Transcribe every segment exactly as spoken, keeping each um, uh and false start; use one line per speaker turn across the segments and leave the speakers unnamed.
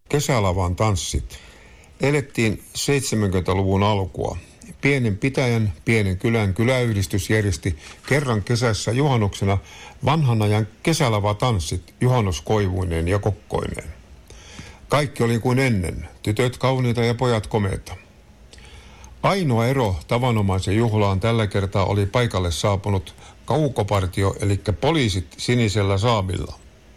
Kesälavan tanssi. Elettiin seitsemänkymmentäluvun alkua. Pienen pitäjän, pienen kylän kyläyhdistys järjesti kerran kesässä juhannuksena vanhan ajan kesälava-tanssit juhannuskoivuineen ja kokkoineen. Kaikki oli kuin ennen, tytöt kauniita ja pojat komeita. Ainoa ero tavanomaisen juhlaan tällä kertaa oli paikalle saapunut kaukopartio, eli poliisit sinisellä saamilla.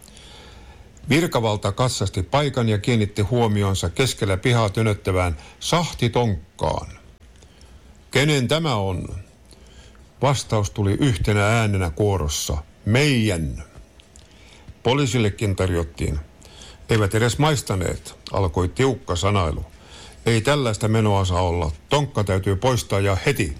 Virkavalta katsasti paikan ja kiinnitti huomionsa keskellä pihaa tönöttävään sahtitonkkaan. Kenen tämä on? Vastaus tuli yhtenä äänenä kuorossa. Meidän. Poliisillekin tarjottiin. Eivät edes maistaneet, alkoi tiukka sanailu. Ei tällaista menoa saa olla. Tonkka täytyy poistaa ja heti.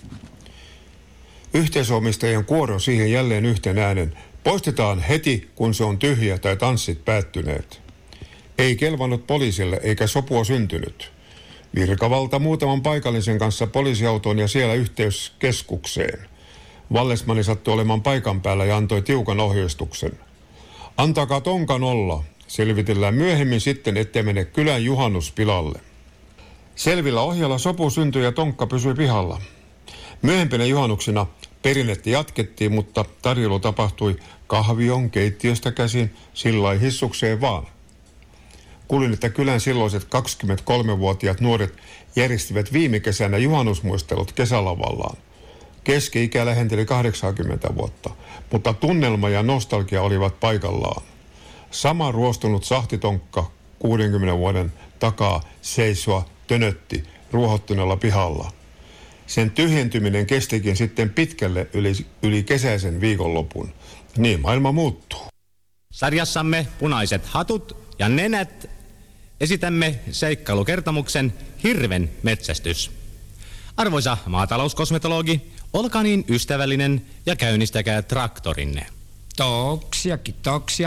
Yhteisomistajien kuoro siihen jälleen yhteen äänen. Poistetaan heti, kun se on tyhjä tai tanssit päättyneet. Ei kelvannut poliisille eikä sopua syntynyt. Virkavalta muutaman paikallisen kanssa poliisiautoon ja siellä yhteyskeskukseen. Vallesmani sattui olemaan paikan päällä ja antoi tiukan ohjeistuksen. Antakaa tonkan olla. Selvitellään myöhemmin sitten, ettei mene kylän juhannuspilalle. Selvillä ohjalla sopu syntyi ja tonkka pysyi pihalla. Myöhempinä juhannuksina perinnettä jatkettiin, mutta tarjoulu tapahtui kahvion keittiöstä käsin sillai hissukseen vaan. Kuulin, että kylän silloiset kaksikymmentäkolmevuotiaat nuoret järjestivät viime kesänä juhannusmuistelut kesälavallaan. Keski-ikä lähenteli kahdeksankymmentä vuotta, mutta tunnelma ja nostalgia olivat paikallaan. Sama ruostunut sahtitonkka kuudenkymmenen vuoden takaa seisoa tönötti ruohottuneella pihalla. Sen tyhjentyminen kestikin sitten pitkälle yli, yli kesäisen viikonlopun. Niin maailma muuttuu.
Sarjassamme Punaiset hatut ja nenät esitämme seikkailukertomuksen Hirven metsästys. Arvoisa maatalouskosmetologi, olkaa niin ystävällinen ja käynnistäkää traktorinne.
Toksia, kitoksia.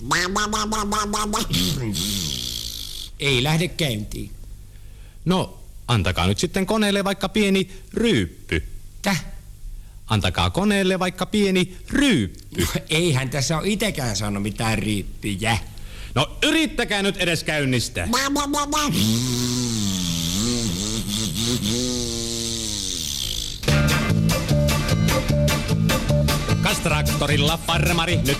Ei lähde käyntiin.
No, antakaa nyt sitten koneelle vaikka pieni ryyppy.
Täh?
Antakaa koneelle vaikka pieni ryyppy.
Eihän tässä ole itekään saanut mitään ryyppyjä.
No yrittäkää nyt edes käynnistää. Kas traktorilla farmari nyt